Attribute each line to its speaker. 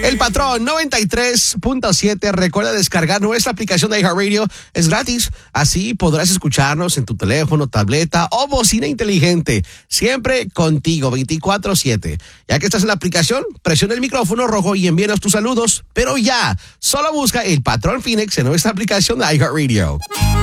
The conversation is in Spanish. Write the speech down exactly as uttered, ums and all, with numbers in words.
Speaker 1: El Patrón noventa y tres punto siete. Recuerda descargar nuestra aplicación de iHeartRadio. Es gratis. Así podrás escucharnos en tu teléfono, tableta o bocina inteligente. Siempre contigo, veinticuatro siete. Ya que estás en la aplicación, presiona el micrófono rojo y envíanos tus saludos. Pero ya, solo busca El Patrón Phoenix en nuestra aplicación de iHeartRadio.